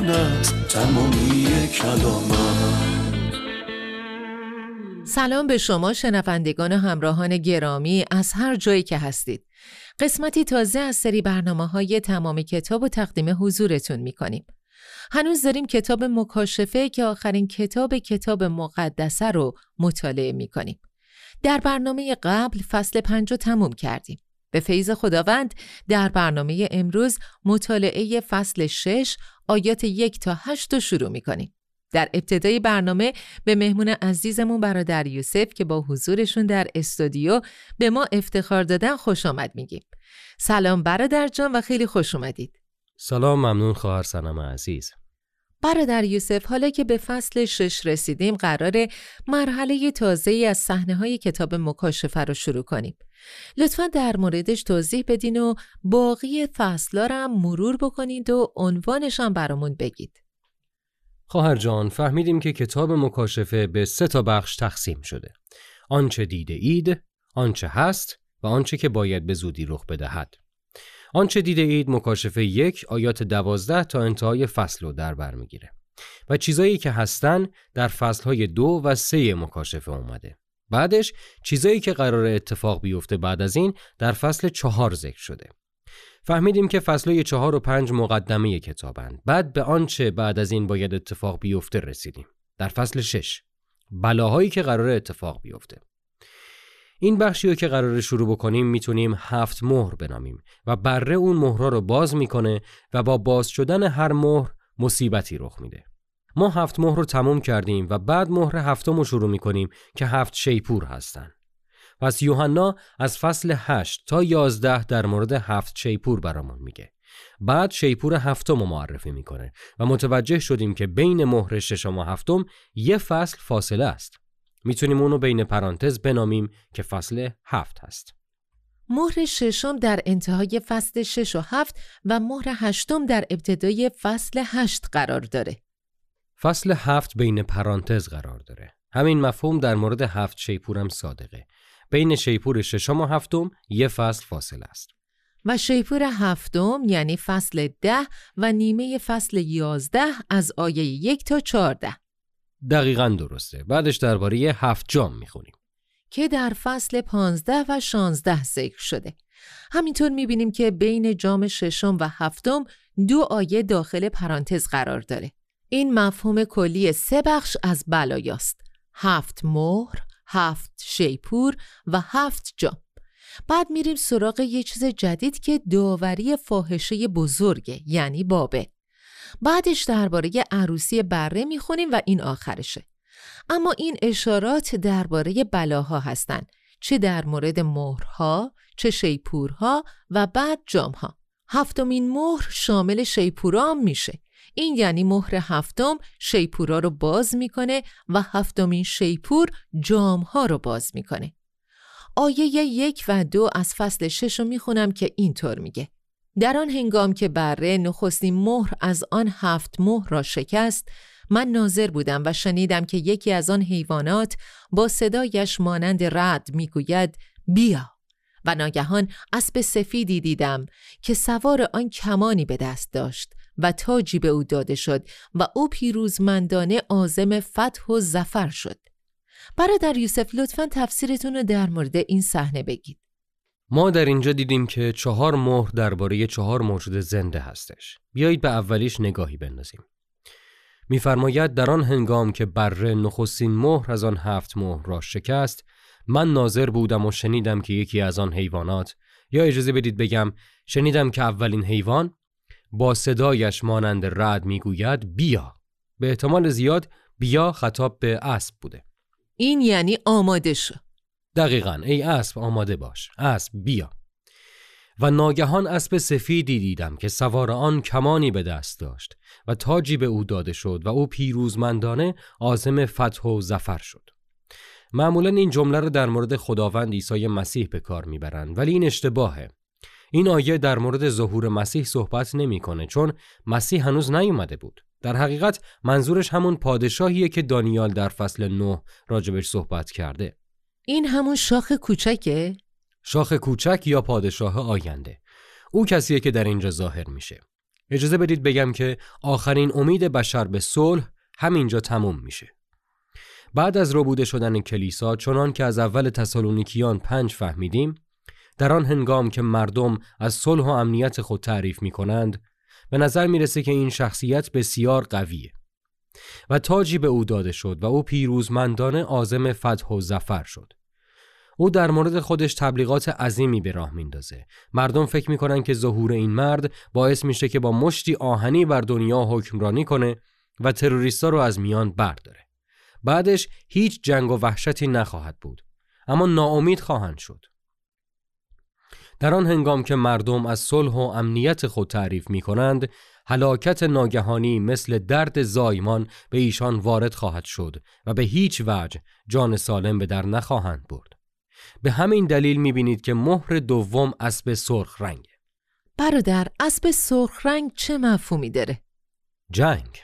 است تمامی کلامت. سلام به شما شنوندگان و همراهان گرامی از هر جایی که هستید. قسمتی تازه از سری برنامه‌های تمام کتاب و تقدیم حضورتون می‌کنیم. هنوز داریم کتاب مکاشفه که آخرین کتاب مقدسه رو مطالعه می‌کنیم. در برنامه قبل فصل 5 رو تموم کردیم. به فیض خداوند در برنامه امروز مطالعه فصل 6 آیات 1 تا 8 رو شروع می‌کنیم. در ابتدای برنامه به مهمون عزیزمون برادر یوسف که با حضورشون در استودیو به ما افتخار دادن خوش آمد میگیم. سلام برادر جان و خیلی خوش اومدید. سلام، ممنون خواهر سنم عزیز. برادر یوسف، حالا که به فصل 6 رسیدیم قراره مرحله تازه‌ای از صحنه‌های کتاب مکاشفه رو شروع کنیم. لطفاً در موردش توضیح بدین و باقی فصل‌ها رو هم مرور بکنید و عنوانش هم برامون بگید. خواهر جان، فهمیدیم که کتاب مکاشفه به 3 بخش تقسیم شده. آنچه دیده اید، آنچه هست و آنچه که باید به زودی رخ بدهد. آنچه دیده اید مکاشفه 1 آیات 12 تا انتهای فصل رو در بر میگیره و چیزایی که هستن در فصلهای 2 و 3 مکاشفه اومده. بعدش چیزایی که قرار اتفاق بیفته بعد از این در فصل 4 ذکر شده. فهمیدیم که فصلهای 4 و 5 مقدمه کتابند. بعد به آنچه بعد از این باید اتفاق بیفته رسیدیم. در فصل 6 بلاهایی که قرار اتفاق بیفته. این بخشی رو که قراره شروع بکنیم میتونیم 7 مهر بنامیم و بره اون مهرها رو باز میکنه و با باز شدن هر مهر مصیبتی رخ میده. ما 7 مهر رو تموم کردیم و بعد مهر 7م رو شروع میکنیم که 7 شیپور هستن. پس یوحنا از فصل 8 تا 11 در مورد 7 شیپور برامون میگه. بعد شیپور 7م رو معرفی میکنه و متوجه شدیم که بین مهر 6 و 7م یه فصل فاصله است. میتونیم اونو بین پرانتز بنامیم که فصل 7 هست. مهر 6 در انتهای فصل 6 و 7 و مهر 8 در ابتدای فصل 8 قرار داره. فصل 7 بین پرانتز قرار داره. همین مفهوم در مورد 7 شیپور هم صادقه. بین شیپور 6 و 7 یه فصل فاصله است. و شیپور 7 یعنی فصل 10 و نیمه فصل 11 از آیه 1 تا 14. دقیقاً درسته. بعدش درباره 7 جام میخونیم که در فصل 15 و 16 ذکر شده. همینطور میبینیم که بین جام 6 و 7 2 آیه داخل پرانتز قرار داره. این مفهوم کلی 3 بخش از بلایاست: 7 مهر، 7 شیپور و 7 جام. بعد میریم سراغ یه چیز جدید که داوری فاحشه بزرگه، یعنی بابل. بعدش درباره عروسی بره میخونیم و این آخرشه. اما این اشارات درباره بلاها هستن، چه در مورد مهرها، چه شیپورها و بعد جامها. 7مین مهر شامل شیپورا میشه. این یعنی مهر 7 شیپورا رو باز میکنه و 7مین شیپور جامها رو باز میکنه. آیه 1 و 2 از فصل 6 رو میخونم که اینطور میگه: در آن هنگام که بره نخستین مهر از آن 7 مهر را شکست، من ناظر بودم و شنیدم که یکی از آن حیوانات با صدایش مانند رعد میگوید بیا. و ناگهان اسب سفیدی دیدم که سوار آن کمانی به دست داشت و تاجی به او داده شد و او پیروزمندانه عازم فتح و ظفر شد. برادر یوسف، لطفاً تفسیرتون رو در مورد این صحنه بگید. ما در اینجا دیدیم که 4 مهر درباره 4 موجود زنده هستش. بیایید به اولیش نگاهی بندازیم. می‌فرماید در آن هنگام که بره نخستین مهر از آن 7 مهر را شکست، من ناظر بودم و شنیدم که یکی از آن حیوانات، یا اجازه بدید بگم شنیدم که اولین حیوان با صدایش مانند رعد میگوید بیا. به احتمال زیاد بیا خطاب به اسب بوده. این یعنی آماده شو. دقیقاً، ای اسب آماده باش، اسب بیا. و ناگهان اسب سفیدی دیدم که سوار آن کمانی به دست داشت و تاجی به او داده شد و او پیروزمندانه عازم فتح و ظفر شد. معمولاً این جمله رو در مورد خداوند عیسی مسیح به کار میبرن، ولی این اشتباهه. این آیه در مورد ظهور مسیح صحبت نمیکنه، چون مسیح هنوز نیومده بود. در حقیقت منظورش همون پادشاهیه که دانیال در فصل 9 راجبش صحبت کرده. این همون شاخ کوچکه؟ شاخ کوچک یا پادشاه آینده. او کسیه که در اینجا ظاهر میشه. اجازه بدید بگم که آخرین امید بشر به صلح همینجا تموم میشه. بعد از ربوده شدن کلیسا، چنان که از اول تسالونیکیان 5 فهمیدیم، در آن هنگام که مردم از صلح و امنیت خود تعریف میکنند، به نظر میرسه که این شخصیت بسیار قویه و تاجی به او داده شد و او پیروزمندانه عازم فتح و ظفر شد. او در مورد خودش تبلیغات عظیمی به راه میندازه. مردم فکر میکنن که ظهور این مرد باعث میشه که با مشتی آهنی بر دنیا حکمرانی کنه و تروریستا رو از میان برداره. بعدش هیچ جنگ و وحشتی نخواهد بود، اما ناامید خواهند شد. در آن هنگام که مردم از صلح و امنیت خود تعریف میکنند، هلاکت ناگهانی مثل درد زایمان به ایشان وارد خواهد شد و به هیچ وجه جان سالم به در نخواهند برد. به همین دلیل میبینید که مهر دوم اسب سرخ رنگه. برادر، اسب سرخ رنگ چه مفهومی داره؟ جنگ.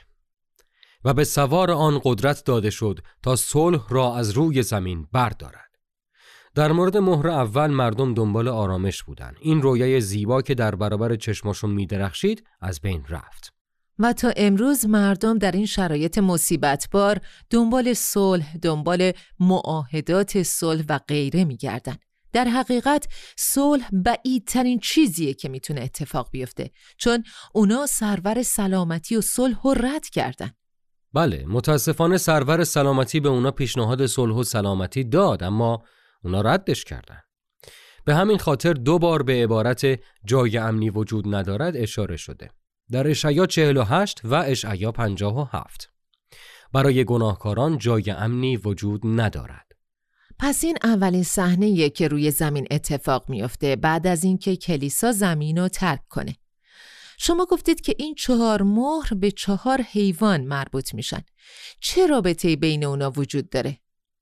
و به سوار آن قدرت داده شد تا صلح را از روی زمین بردارد. در مورد مهر اول مردم دنبال آرامش بودن. این رویای زیبا که در برابر چشماشون میدرخشید از بین رفت. و تا امروز مردم در این شرایط مصیبتبار دنبال صلح، دنبال معاهدات صلح و غیره میگردن. در حقیقت صلح بعیدترین چیزیه که میتونه اتفاق بیفته، چون اونا سرور سلامتی و صلح رو رد کردن. بله، متاسفانه سرور سلامتی به اونا پیشنهاد صلح و سلامتی داد، اما اونا ردش کردن. به همین خاطر 2 بار به عبارت جای امنی وجود ندارد اشاره شده. در اشعیا 48 و اشعیا 57. برای گناهکاران جای امنی وجود ندارد. پس این اولین صحنه‌ایه که روی زمین اتفاق میفته بعد از اینکه کلیسا زمین رو ترک کنه. شما گفتید که این 4 مهر به 4 حیوان مربوط میشن. چه رابطه‌ای بین اونا وجود داره؟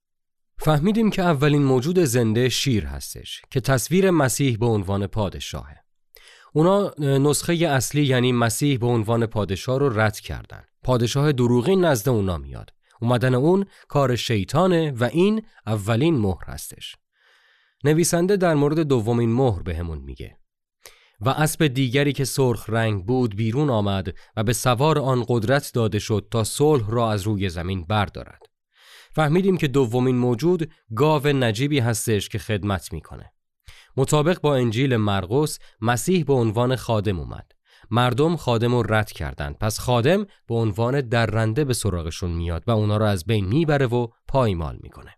فهمیدیم که اولین موجود زنده شیر هستش که تصویر مسیح به عنوان پادشاهه. اونا نسخه اصلی یعنی مسیح به عنوان پادشاه رو رد کردن. پادشاه دروغی نزد اونا میاد. اومدن اون کار شیطانه و این اولین مهر هستش. نویسنده در مورد دومین مهر به همون میگه: و اسب دیگری که سرخ رنگ بود بیرون آمد و به سوار آن قدرت داده شد تا صلح را از روی زمین بردارد. فهمیدیم که دومین موجود گاو نجیبی هستش که خدمت میکنه. مطابق با انجیل مرقس، مسیح به عنوان خادم اومد. مردم خادم رو رد کردند، پس خادم به عنوان درنده به سراغشون میاد و اونا رو از بین میبره و پایمال میکنه.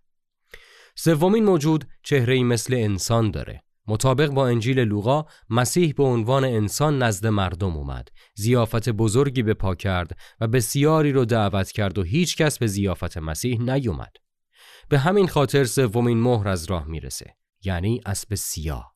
سومین موجود چهره‌ای مثل انسان داره. مطابق با انجیل لوقا، مسیح به عنوان انسان نزد مردم اومد. ضیافت بزرگی به پا کرد و بسیاری رو دعوت کرد و هیچ کس به ضیافت مسیح نیومد. به همین خاطر سومین مهر از راه میرسه، یعنی اسب سیاه.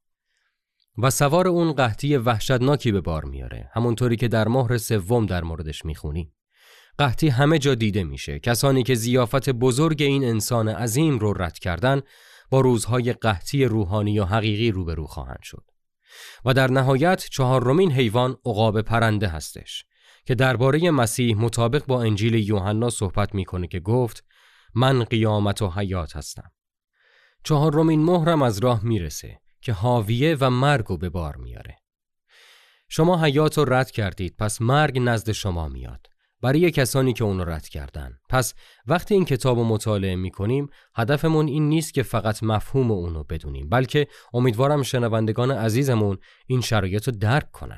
و سوار اون قحطی وحشتناکی به بار میاره، همونطوری که در مهر سوم در موردش میخونیم. قحطی همه جا دیده میشه. کسانی که ضیافت بزرگ این انسان عظیم رو رد کردن با روزهای قحطی روحانی و حقیقی روبرو خواهند شد. و در نهایت 4مین حیوان عقاب پرنده هستش که درباره مسیح مطابق با انجیل یوحنا صحبت میکنه که گفت: من قیامت و حیات هستم. 4مین مهرم از راه میرسه که حاویه و مرگو به بار میاره. شما حیات رو رد کردید، پس مرگ نزد شما میاد برای کسانی که اون رو رد کردن. پس وقتی این کتاب رو مطالعه میکنیم، هدفمون این نیست که فقط مفهوم اون رو بدونیم، بلکه امیدوارم شنوندگان عزیزمون این شرایط رو درک کنن.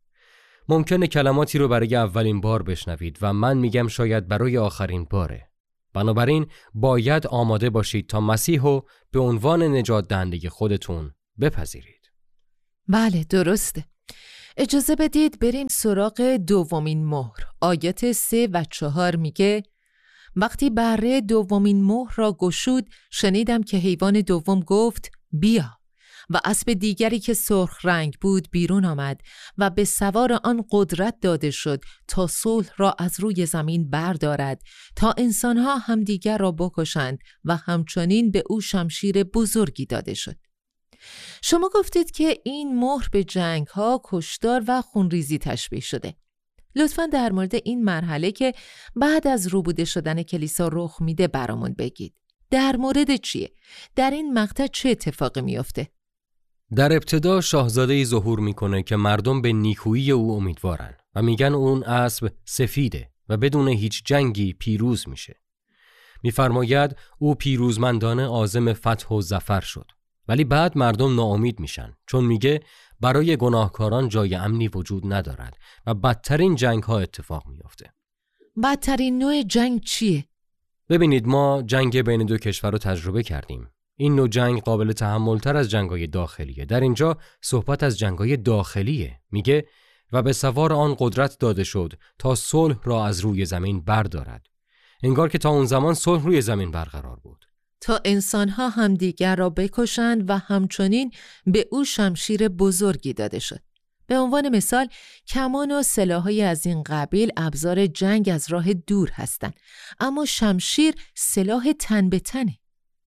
ممکنه کلماتی رو برای اولین بار بشنوید و من میگم شاید برای آخرین باره. بنابراین باید آماده باشید تا مسیح رو به عنوان نجات دهنده خودتون بپذیرید. بله، درسته. اجازه بدید بریم سراغ دومین مهر. آیات 3 و 4 میگه: وقتی بره دومین مهر را گشود، شنیدم که حیوان دوم گفت: بیا. و اسب دیگری که سرخ رنگ بود بیرون آمد و به سوار آن قدرت داده شد تا صلح را از روی زمین بردارد، تا انسانها همدیگر را بکشند و همچنین به او شمشیر بزرگی داده شد. شما گفتید که این مهر به جنگ‌ها، کشتار و خونریزی تشبیه شده. لطفاً در مورد این مرحله که بعد از روبوده شدن کلیسا رخ میده برامون بگید. در مورد چیه؟ در این مقطع چه اتفاقی میفته؟ در ابتدا شاهزاده‌ای ظهور میکنه که مردم به نیکویی او امیدوارن. و میگن اون اسب سفیده و بدون هیچ جنگی پیروز میشه. میفرماید او پیروزمندانه عازم فتح و ظفر شد. ولی بعد مردم ناامید میشن، چون میگه برای گناهکاران جای امنی وجود ندارد و بدترین جنگ ها اتفاق میفته. بدترین نوع جنگ چیه؟ ببینید، ما جنگ بین دو کشور رو تجربه کردیم. این نوع جنگ قابل تحمل‌تر از جنگ‌های داخلیه. در اینجا صحبت از جنگ‌های داخلیه. میگه و به سوار آن قدرت داده شد تا صلح را از روی زمین بردارد. انگار که تا اون زمان صلح روی زمین برقرار بود. تا انسان‌ها همدیگر را بکشند و همچنین به او شمشیر بزرگی داده شد. به عنوان مثال، کمان و سلاح‌های از این قبیل ابزار جنگ از راه دور هستند، اما شمشیر سلاح تن به تنه.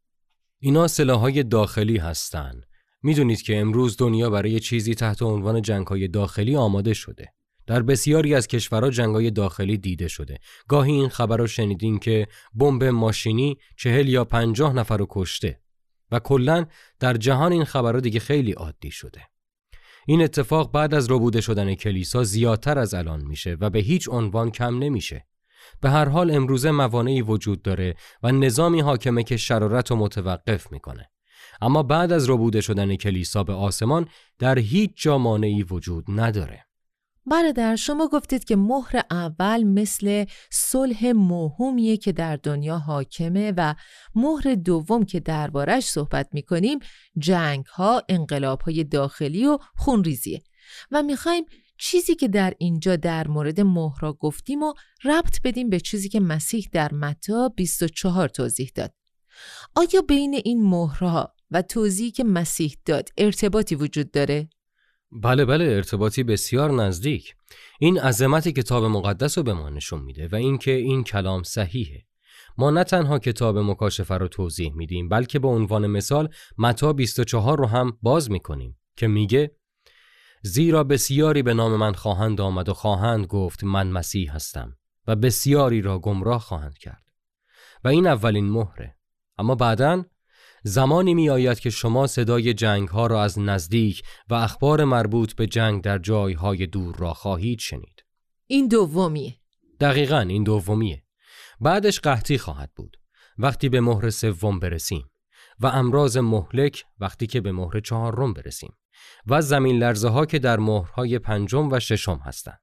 اینا سلاح‌های داخلی هستند. میدونید که امروز دنیا برای چیزی تحت عنوان جنگ‌های داخلی آماده شده. در بسیاری از کشورها جنگ‌های داخلی دیده شده. گاهی این خبر رو شنیدین که بمب ماشینی 40 یا 50 نفر رو کشته و کلاً در جهان این خبرها دیگه خیلی عادی شده. این اتفاق بعد از ربوده شدن کلیسا زیادتر از الان میشه و به هیچ عنوان کم نمیشه. به هر حال امروزه موانعی وجود داره و نظامی حاکمه که شرارت رو متوقف میکنه. اما بعد از ربوده شدن کلیسا به آسمان در هیچ جا مانعی وجود نداره. برادر، شما گفتید که مهر اول مثل صلح موهومیه که در دنیا حاکمه و مهر دوم که دربارش صحبت میکنیم جنگ‌ها، انقلاب‌های داخلی و خونریزیه و میخوایم چیزی که در اینجا در مورد مهرها گفتیم و ربط بدیم به چیزی که مسیح در متی 24 توضیح داد. آیا بین این مهرها و توضیحی که مسیح داد ارتباطی وجود داره؟ بله ارتباطی بسیار نزدیک. این عظمت کتاب مقدس رو به ما نشون میده و اینکه این کلام صحیحه. ما نه تنها کتاب مکاشفه رو توضیح میدیم، بلکه به عنوان مثال متی 24 رو هم باز میکنیم که میگه زیرا بسیاری به نام من خواهند آمد و خواهند گفت من مسیح هستم و بسیاری را گمراه خواهند کرد. و این اولین مهره. اما بعداً زمانی می آید که شما صدای جنگ ها را از نزدیک و اخبار مربوط به جنگ در جایهای دور را خواهید شنید. این دومیه. دقیقاً این دومیه. بعدش قحطی خواهد بود وقتی به مهر سوم برسیم و امراض مهلک وقتی که به مهر 4 برسیم و زمین لرزه ها که در مهرهای 5 و 6 هستند.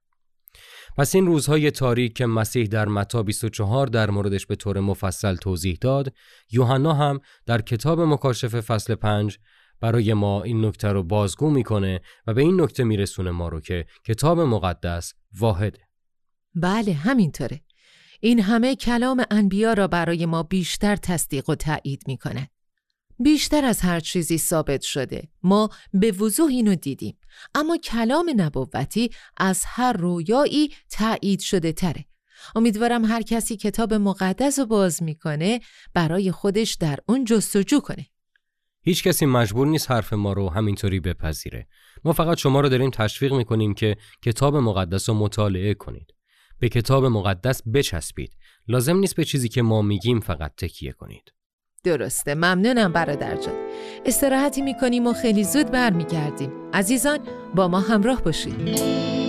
پس این روزهای تاریک که مسیح در متی 24 در موردش به طور مفصل توضیح داد، یوحنا هم در کتاب مکاشفه فصل 5 برای ما این نکته رو بازگو میکنه و به این نکته میرسونه ما رو که کتاب مقدس واحده. بله همینطوره. این همه کلام انبیا را برای ما بیشتر تصدیق و تایید میکنه. بیشتر از هر چیزی ثابت شده. ما به وضوح اینو دیدیم. اما کلام نبوتی از هر رویایی تایید شده تره. امیدوارم هر کسی کتاب مقدس رو باز میکنه برای خودش در اون جستجو کنه. هیچ کسی مجبور نیست حرف ما رو همینطوری بپذیره. ما فقط شما رو داریم تشویق میکنیم که کتاب مقدس رو مطالعه کنید. به کتاب مقدس بچسبید. لازم نیست به چیزی که ما میگیم فقط تکیه کنید. درسته. ممنونم برادر جان. استراحتی میکنیم و خیلی زود برمیگردیم. عزیزان با ما همراه باشید.